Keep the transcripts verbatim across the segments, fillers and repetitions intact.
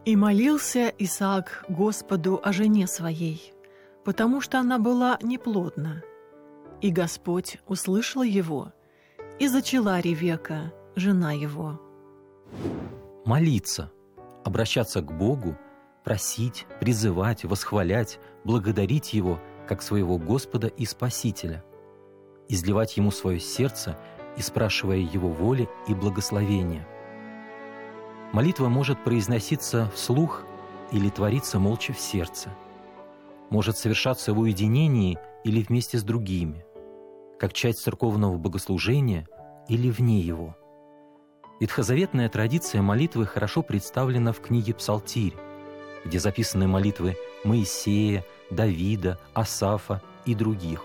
И молился Исаак Господу о жене своей, потому что она была неплодна. И Господь услышал его, и зачала Ревека, жена его. Молиться, обращаться к Богу, просить, призывать, восхвалять, благодарить Его, как своего Господа и Спасителя, изливать Ему свое сердце и спрашивая Его воли и благословения. Молитва может произноситься вслух или твориться молча в сердце, может совершаться в уединении или вместе с другими, как часть церковного богослужения или вне его. Ветхозаветная традиция молитвы хорошо представлена в книге «Псалтирь», где записаны молитвы Моисея, Давида, Асафа и других.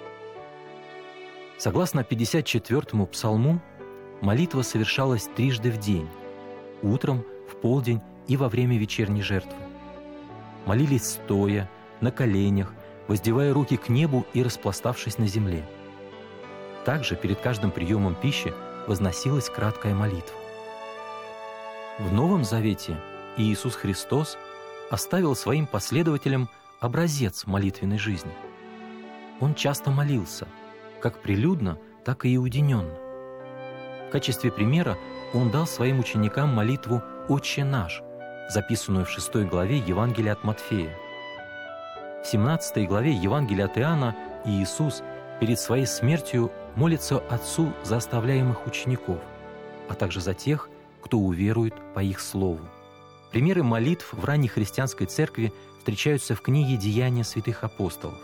Согласно пятьдесят четвёртому псалму, молитва совершалась трижды в день – утром, в полдень и во время вечерней жертвы. Молились стоя, на коленях, воздевая руки к небу и распластавшись на земле. Также перед каждым приемом пищи возносилась краткая молитва. В Новом Завете Иисус Христос оставил своим последователям образец молитвенной жизни. Он часто молился, как прилюдно, так и уединенно. В качестве примера Он дал своим ученикам молитву «Отче наш», записанную в шестой главе Евангелия от Матфея. В семнадцатой главе Евангелия от Иоанна Иисус перед своей смертью молится Отцу за оставляемых учеников, а также за тех, кто уверует по их слову. Примеры молитв в ранней христианской церкви встречаются в книге «Деяния святых апостолов».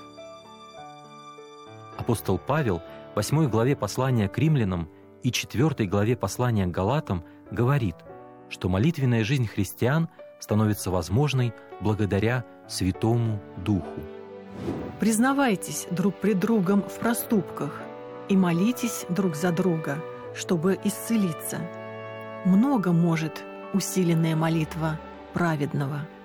Апостол Павел в восьмой главе послания к римлянам и четвёртой главе послания к галатам говорит, что молитвенная жизнь христиан становится возможной благодаря Святому Духу. Признавайтесь друг пред другом в проступках и молитесь друг за друга, чтобы исцелиться. Много может усиленная молитва праведного.